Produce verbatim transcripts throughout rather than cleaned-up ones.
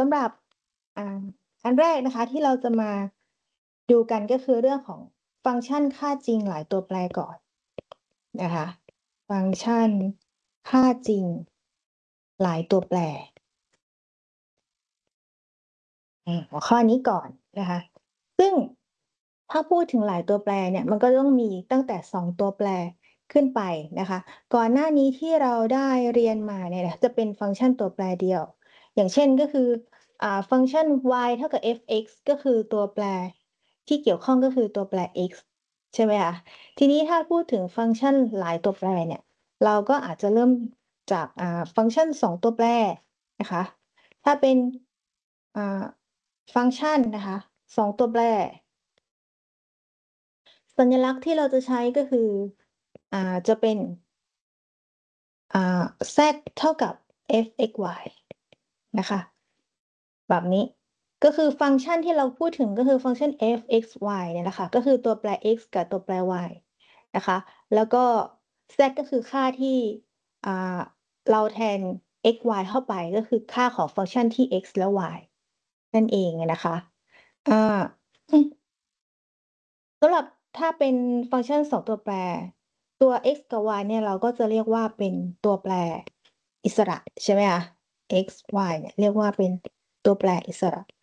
ำหรับอ่าอันแรกนะคะที่เราจะมาดูกันก็คือเรื่องของฟังก์ชันค่าจริงหลายตัวแปรก่อนนะคะฟังก์ชันค่าจริงหลายตัวแปรอืมหัวข้อนี้ก่อนนะคะซึ่งถ้าพูดถึงหลายตัวแปรเนี่ยมันก็ต้องมีตั้งแต่สองตัวแปรขึ้นไปนะคะก่อนหน้านี้ที่เราได้เรียนมาเนี่ยนะจะเป็นฟังก์ชันตัวแปรเดียวอย่างเช่นก็คืออ่าฟังก์ชัน y เท่ากับ f(x) ก็คือตัวแปรที่เกี่ยวข้องก็คือตัวแปร x ใช่ไหมคะทีนี้ถ้าพูดถึงฟังก์ชันหลายตัวแปรเนี่ยเราก็อาจจะเริ่มจากอ่าฟังก์ชันสองตัวแปรนะคะถ้าเป็นอ่า ฟังก์ชันนะคะสองตัวแปรสัญลักษณ์ที่เราจะใช้ก็คืออ่าจะเป็นอ่า z เท่ากับ f(x, y) นะคะแบบนี้ก็คือฟังก์ชันที่เราพูดถึงก็คือฟังก์ชัน f(x, y) เนี่ยแหละค่ะก็คือตัวแปร x กับตัวแปร y นะคะแล้วก็ z ก็คือค่าที่อ่าเราแทน x, y เข้าไปก็คือค่าของฟังก์ชันที่ x และ y นั่นเองอะนะคะอา สำหรับถ้าเป็นฟังก์ชันสองตัวแปรตัว x กับ y เนี่ยเราก็จะเรียกว่าเป็นตัวแปรอิสระใช่ไหมคะ x y เนี่ยเรียกว่าเป็นตัวแปรอิสระ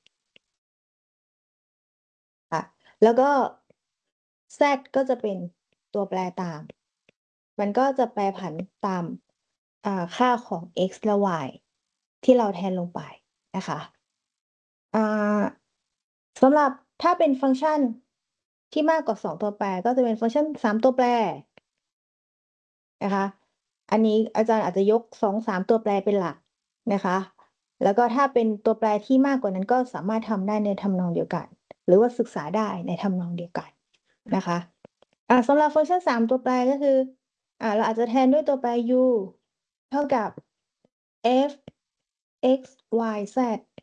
ค่ะแล้วก็ z ก็จะเป็นตัวแปรตามมันก็จะแปรผันตามอ่าค่าของ x และ y ที่เราแทนลงไปนะคะอ่าสำหรับถ้าเป็นฟังก์ชันที่มากกว่าสองตัวแปรก็จะเป็นฟังก์ชันสามตัวแปร นะคะอันนี้อาจารย์อาจจะยกสองถึงสามตัวแปรเป็นหลักนะคะแล้วก็ถ้าเป็นตัวแปรที่มากกว่านั้นก็สามารถทำได้ในทำนองเดียวกันหรือว่าศึกษาได้ในทำนองเดียวกันนะคะอ่าสำหรับฟังก์ชันสามตัวแปรก็คืออ่าเราอาจจะแทนด้วยตัวแปร u เท่ากับ f x y z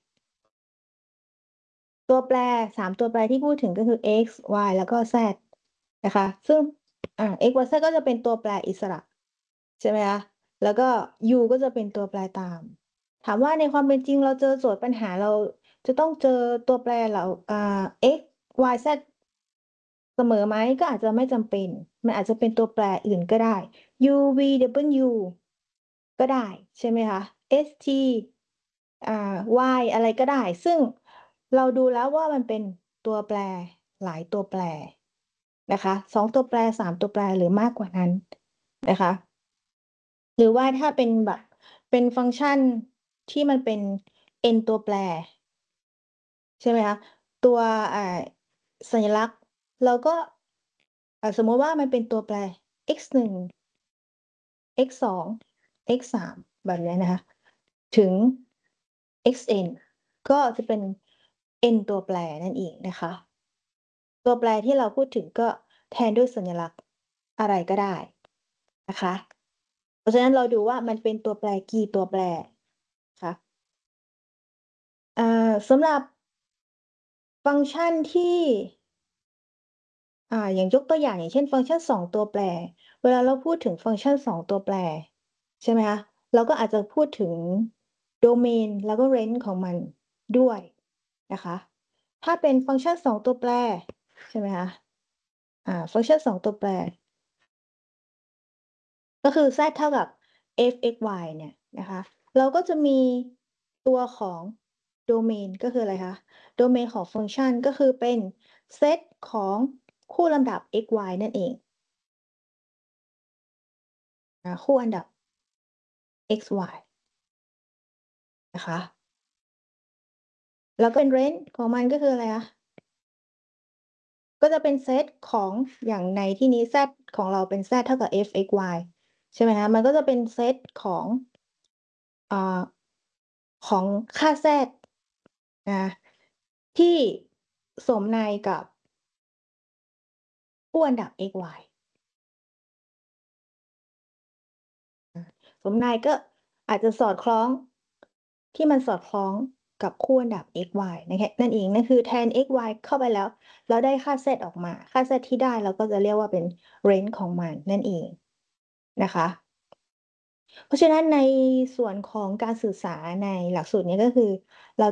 ตัวแปรสามตัวแปรที่พูดถึงก็คือ x y แล้วก็ z นะคะซึ่งอ่า x y z ก็จะเป็นตัวแปรอิสระใช่ไหมคะแล้วก็ u ก็จะเป็นตัวแปรตามถามว่าในความเป็นจริงเราเจอโจทย์ปัญหาเราจะต้องเจอตัวแปรเหล่าอ่า x y z เสมอไหมก็อาจจะไม่จำเป็นมันอาจจะเป็นตัวแปรอื่นก็ได้ u v w ก็ได้ใช่ไหมคะ s t อ่า y อะไรก็ได้ซึ่งเราดูแล้วว่ามันเป็นตัวแปรหลายตัวแปรนะคะสองตัวแปรสามตัวแปรหรือมากกว่านั้นนะคะหรือว่าถ้าเป็นแบบเป็นฟังก์ชันที่มันเป็น n ตัวแปรใช่ไหมคะตัวอ่าสัญลักษณ์เราก็อ่าสมมุติว่ามันเป็นตัวแปร x หนึ่ง x สอง x สามแบบเนี้ยนะคะถึง xn ก็จะเป็น n ตัวแปรนั่นเองนะคะตัวแปรที่เราพูดถึงก็แทนด้วยสัญลักษณ์อะไรก็ได้นะคะเพราะฉะนั้นเราดูว่ามันเป็นตัวแปรกี่ตัวแปรคะอ่าสำหรับฟังก์ชันที่อ่าอย่างยกตัวอย่างอย่างเช่นฟังก์ชันสองตัวแปรเวลาเราพูดถึงฟังก์ชันสองตัวแปรใช่ไหมคะเราก็อาจจะพูดถึงโดเมนแล้วก็ range ของมันด้วยนะคะถ้าเป็นฟังก์ชันสองตัวแปรใช่ไหมคะอ่าฟังก์ชันสองตัวแปร ก็คือ z เท่ากับ f(x, y) เนี่ยนะคะเราก็จะมีตัวของโดเมนก็คืออะไรคะโดเมนของฟังก์ชันก็คือเป็นเซตของคู่ลำดับ x, y นั่นเองอ่าคู่อันดับ x, y นะคะแล้วก็เป็น range ของมันก็คืออะไรคะก็จะเป็นเซตของอย่างในที่นี้ z ของเราเป็น z เท่ากับ f(x, y) ใช่ไหมคะมันก็จะเป็นเซตของอ่าของค่า z นะที่สมในกับคู่อันดับ x, y สมในก็อาจจะสอดคล้องที่มันสอดคล้องกับคู่อันดับ x, y นะคะนั่นเองนั่นคือแทน x, y เข้าไปแล้วแล้วได้ค่า z ออกมาค่า z ที่ได้เราก็จะเรียกว่าเป็น range ของมันนั่นเองนะคะเพราะฉะนั้นในส่วนของการสื่อสารในหลักสูตรนี้ก็คือเรา